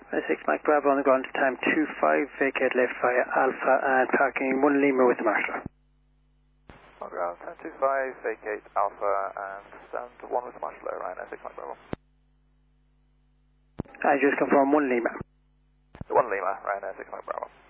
6 Mike Bravo on the ground to time 25, vacate left via Alpha and parking 1 Lima with the marshaller. On ground, time 25, vacate Alpha and stand 1 with the marshaller, Ryanair 6 Mike Bravo. I just confirm 1 Lima. 1 Lima, Ryanair 6 Mike Bravo.